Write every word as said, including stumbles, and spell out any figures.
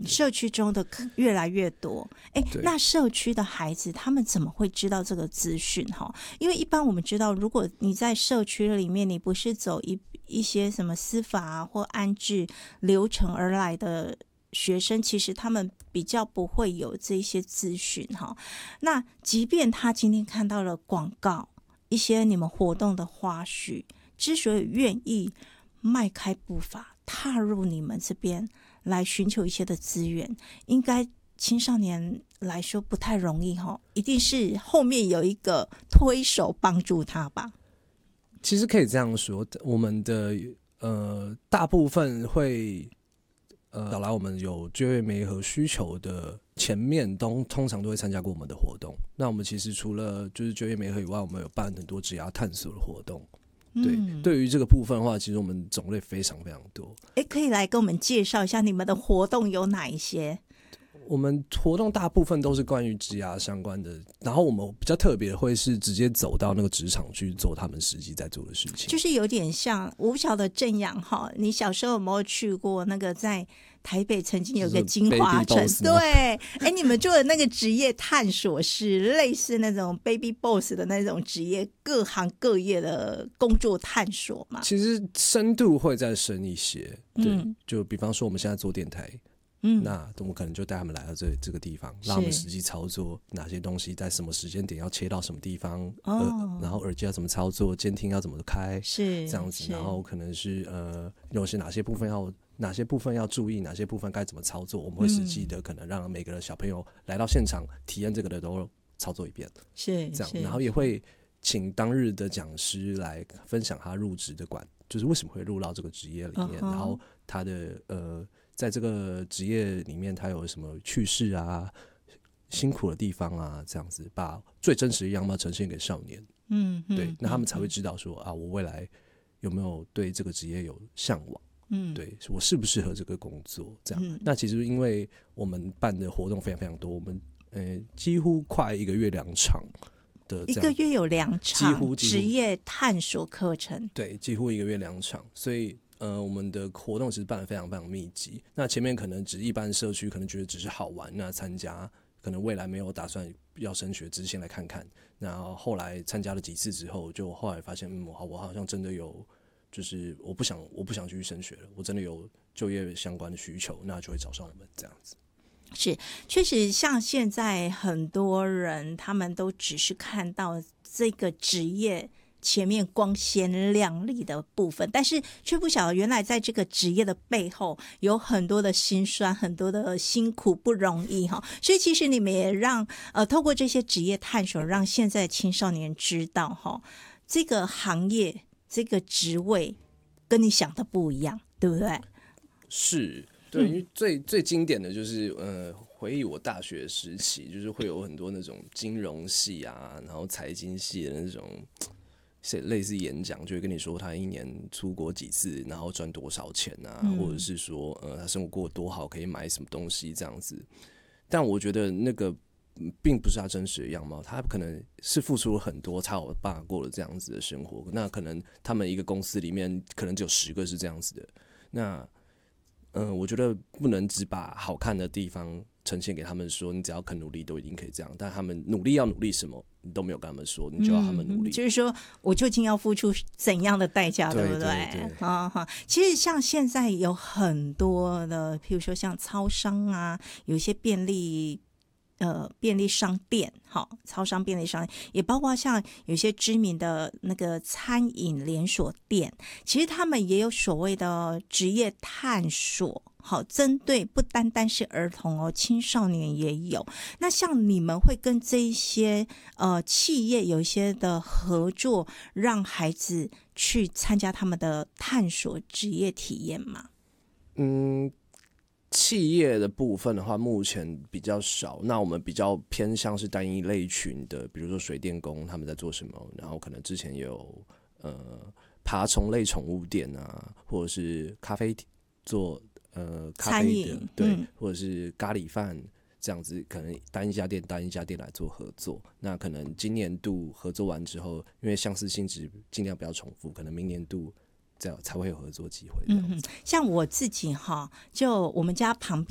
嗯，社区中的越来越多。哎，那社区的孩子他们怎么会知道这个资讯哈？因为一般我们知道，如果你在社区里面，你不是走一一些什么司法、啊、或安置流程而来的学生，其实他们比较不会有这些资讯哈。那即便他今天看到了广告，一些你们活动的花絮，之所以愿意迈开步伐踏入你们这边来寻求一些的资源，应该青少年来说不太容易哈，一定是后面有一个推手帮助他吧。 其实可以这样说，我们的呃大部分会呃找来我们有就业媒合需求的前面都通常都会参加过我们的活动。那我们其实除了就是就业媒合以外，我们有办很多职涯探索的活动。对，嗯、对于这个部分的话，其实我们种类非常非常多。 哎，可以来跟我们介绍一下你们的活动有哪一些？ 我们活动大部分都是关于职涯相关的，然后我们比较特别的会是直接走到那个职场去做他们实际在做的事情， 就是有点像我不晓得正阳哈，你小时候有没有去过那个在台北曾经有个金华城？对，哎，你们做的那个职业探索是类似那种 Baby Boss 的那种职业，各行各业的工作探索嘛？ 其实深度会再深一些，对，嗯、就比方说我们现在做电台。嗯，那我们可能就带他们来到 这, 这个地方，让他们实际操作哪些东西，在什么时间点要切到什么地方，哦呃、然后耳机要怎么操作，监听要怎么开，是这样子。然后可能是呃，有些哪些部分要哪些部分要注意，哪些部分该怎么操作，我们会实际的可能让每个小朋友来到现场体验这个的都操作一遍，是这样。然后也会请当日的讲师来分享他入职的管，就是为什么会入到这个职业里面， uh-huh. 然后他的呃。在这个职业里面，他有什么趣事啊、辛苦的地方啊，这样子把最真实的样貌呈现给少年。嗯，对，那他们才会知道说啊，我未来有没有对这个职业有向往？嗯，对，我适不适合这个工作？这样。嗯、那其实因为我们办的活动非常非常多，我们呃几乎快一个月两场的， 一个月有两场几乎职业探索课程。 对，几乎一个月两场，所以。呃，我们的活动其实办得非常非常密集。那前面可能只一般社区可能觉得只是好玩，那参加可能未来没有打算要升学，只是先来看看。那后来参加了几次之后，就后来发现，嗯，我好像真的有，就是我不想我不想继续升学了，我真的有就业相关的需求，那就会找上我们这样子。 是，确实像现在很多人，他们都只是看到这个职业。前面光鲜亮丽的部分，但是却不晓得原来在这个职业的背后有很多的辛酸，很多的辛苦不容易哈。所以其实你们也让呃透过这些职业探索，让现在青少年知道哈，这个行业这个职位跟你想的不一样，对不对？ 是，对，因为最最经典的就是呃。回忆我大学时期，就是会有很多那种金融系啊，然后财经系的那种。类似演讲，就会跟你说他一年出国几次，然后赚多少钱啊，嗯、或者是说呃他生活过多好，可以买什么东西这样子。但我觉得那个并不是他真实的样貌，他可能是付出了很多，才有办法过了这样子的生活。那可能他们一个公司里面可能只有十个是这样子的。那嗯、呃，我觉得不能只把好看的地方呈现给他们说，你只要肯努力都一定可以这样。但他们努力要努力什么？你都没有跟他们说，你就要他们努力、 嗯、就是说我究竟要付出怎样的代价， 对, 对不对？对对对、啊、其实像现在有很多的譬如说像超商啊，有一些便利呃便利商店，好，超商便利商店也包括像有些知名的那个餐饮连锁店，其实他们也有所谓的职业探索，好，针对不单单是儿童哦，青少年也有。那像你们会跟这一些呃企业有一些的合作，让孩子去参加他们的探索职业体验吗？ 嗯，企业的部分的话，目前比较少。那我们比较偏向是单一类群的，比如说水电工他们在做什么，然后可能之前也有呃爬虫类宠物店啊，或者是咖啡做。呃，咖啡的对、嗯，或者是咖喱饭这样子，可能单一家店单一家店来做合作。那可能今年度合作完之后，因为相似性质尽量不要重复，可能明年度这样才会有合作机会。嗯， 像我自己哈，就我们家旁边。